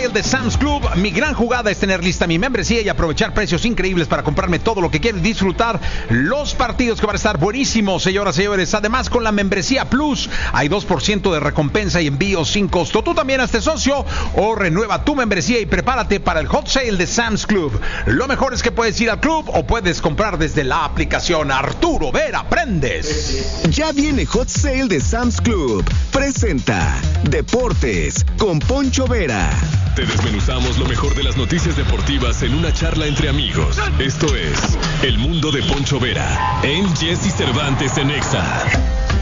Sale de Sam's Club. Mi gran jugada es tener lista mi membresía y aprovechar precios increíbles para comprarme todo lo que quiero y disfrutar los partidos que van a estar buenísimos, señoras y señores. Además, con la membresía Plus hay 2% de recompensa y envío sin costo. Tú también hazte socio o renueva tu membresía y prepárate para el Hot Sale de Sam's Club. Lo mejor es que puedes ir al club o puedes comprar desde la aplicación. Arturo Vera, aprendes. Ya viene Hot Sale de Sam's Club. Presenta Deportes con Poncho Vera. Te desmenuzamos lo mejor de las noticias deportivas en una charla entre amigos. Esto es El Mundo de Poncho Vera en Jesse Cervantes en Exa.